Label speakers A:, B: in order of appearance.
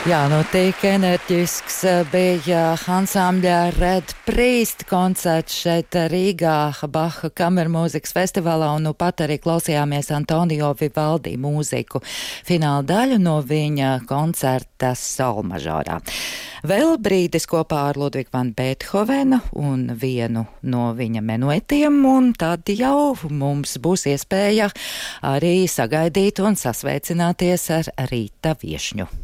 A: Jā, nu tik enerģisks bija ansambļa Red Priest koncerts šeit Rīgā Baha kamermūzikas festivālā, un nu pat arī klausījāmies Antonio Vivaldi mūziku fināla daļu no viņa koncerta solmažorā. Vēl brīdis kopā ar Ludvigu van Beethovenu un vienu no viņa menuetiem, un tad jau mums būs iespēja arī sagaidīt un sasveicināties ar rīta viešņu.